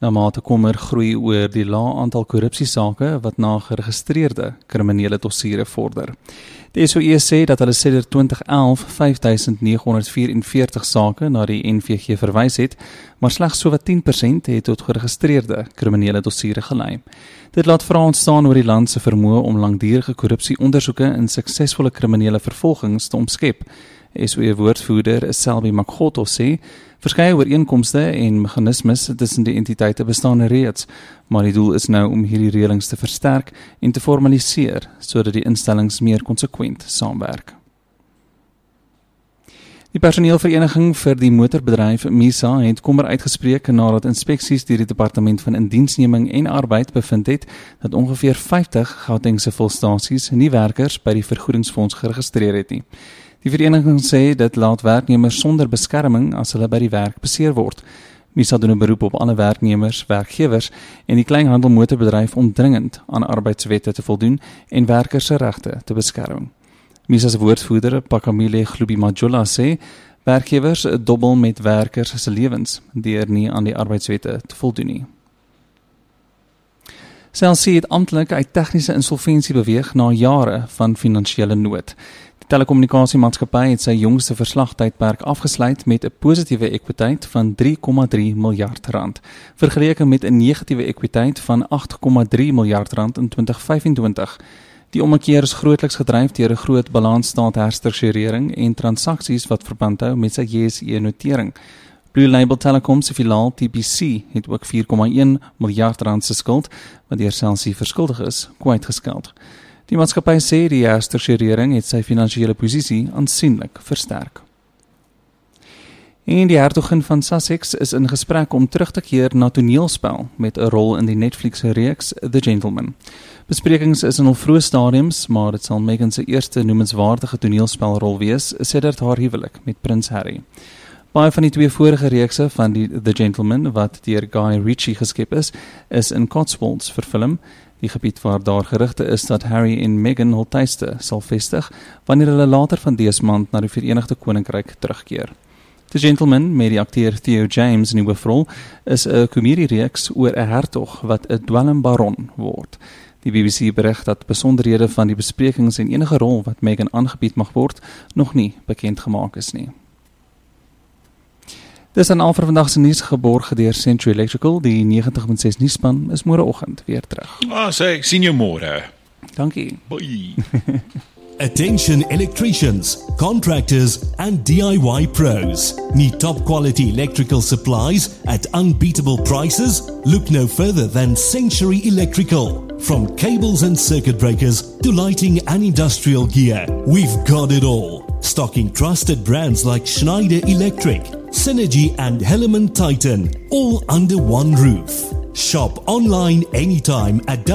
Na mate kommer groei oor die lae aantal korrupsiesake wat na geregistreerde kriminele dossiere vorder. Die SOE sê dat hulle sedert 2011 5.944 sake na die NVG verwys het, maar slegs sowat 10% het tot geregistreerde kriminele dossiere gelei. Dit laat vrae ontstaan oor die land se vermoë om langdurige korrupsieondersoeke en suksesvolle kriminele vervolgings te omskep. SOE-woordvoerder Selby Makgoto sê, verskeie ooreenkomste en meganismes tussen die entiteite bestaan reeds, maar die doel is nou om hierdie reëlings te versterk en te formaliseer, sodat die instellings meer konsekwent saamwerk. Die personeelvereniging vir die motorbedryf MISA het kommer uitgespreek nadat inspeksies deur die Departement van Indiensneming en Arbeid bevind het dat ongeveer 50 Gautengse volstasies nie werkers by die vergoedingsfonds geregistreer het nie. Die vereniging sê dit laat werknemers sonder beskerming as hulle by die werk beseer word. MISA doen 'n beroep op alle werknemers, werkgewers en die kleinhandel motorbedryf om dringend aan arbeidswette te voldoen en werkers se regte te beskerm. MISA se woordvoerder, Pakamile Glubimajula sê, werkgewers dobbel met werkers se lewens deur nie aan die arbeidswette te voldoen nie. Cell C het amptelik uit tegniese insolventie beweeg na jare van finansiële nood. Die telekommunikasiemaatskappy het sy jongste verslagtydperk afgesluit met 'n positiewe ekwiteit van 3,3 miljard rand, vergeleke met 'n negatiewe ekwiteit van 8,3 miljard rand in 2025. Die ommekeer is grootliks gedryf deur 'n groot balansstaat herstrukturering en transaksies wat verband hou met sy JSE-notering. Blue Label Telecom se filiaal TPC het ook 4,1 miljard rand se skuld, wat deur Cell C verskuldig is, kwytgeskeld. Die maatskappy sê die herstrukturering het sy finansiële posisie aansienlik versterk. En die hertogin van Sussex is in gesprek om terug te keer na toneelspel met 'n rol in die Netflix-reeks The Gentleman. Besprekings is in al vroeë stadiums, maar dit sal Meghan se eerste noemenswaardige toneelspelrol wees sedert haar huwelik met Prins Harry. Baie van die twee vorige reekse van die The Gentleman, wat deur Guy Ritchie geskep is in Cotswolds verfilm, die gebied waar daar gerugte is dat Harry en Meghan hul tuiste sal vestig, wanneer hulle later van dese maand na die Verenigde Koninkryk terugkeer. The Gentleman, met die akteur Theo James in die hoofrol, is 'n komediereeks oor 'n hertog wat 'n dwelmbaron word. Die BBC berig dat besonderhede van die besprekings en enige rol wat Meghan aangebied mag word, nog nie bekend gemaak is nie. Dis dan al vir vandag se nuus geborg deur Century Electrical. Die 90.6 nuusspan is môreoggend weer terug. Sien jou môre. Dankie. Bye. Attention electricians, contractors and DIY pros. Need top quality electrical supplies at unbeatable prices? Look no further than Century Electrical. From cables and circuit breakers to lighting and industrial gear, we've got it all. Stocking trusted brands like Schneider Electric, Synergy and Hellman Titan, all under one roof. Shop online anytime at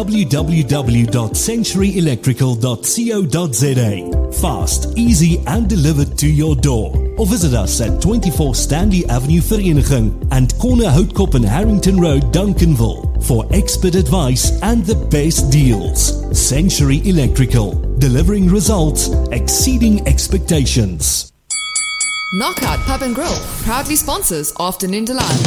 www.centuryelectrical.co.za. Fast, easy and delivered to your door. Or visit us at 24 Stanley Avenue Vereniging and Corner Houtkop and Harrington Road, Duncanville for expert advice and the best deals. Century Electrical, delivering results exceeding expectations. Knockout Pub and Grill proudly sponsors Afternoon Delight.